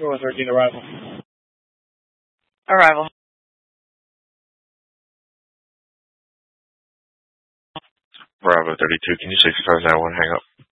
113 arrival. Arrival. Bravo 32, can you 6591 hang up?